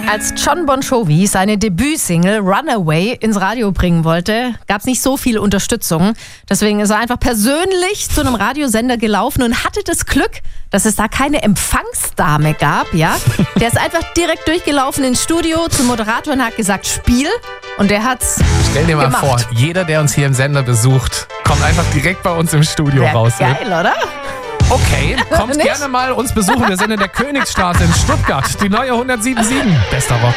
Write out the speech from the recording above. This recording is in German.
Als Jon Bon Jovi seine Debütsingle Runaway ins Radio bringen wollte, gab es nicht so viel Unterstützung. Deswegen ist er einfach persönlich zu einem Radiosender gelaufen und hatte das Glück, dass es da keine Empfangsdame gab. Ja? Der ist einfach direkt durchgelaufen ins Studio zum Moderator und hat gesagt, Spiel. Und der hat's Stell dir mal gemacht. vor, jeder, der uns hier im Sender besucht, kommt einfach direkt bei uns im Studio Wär raus. geil, oder? Okay, kommt Nicht? gerne mal uns besuchen. Wir sind in der Königsstraße in Stuttgart. Die neue 107.7. Bester Rock.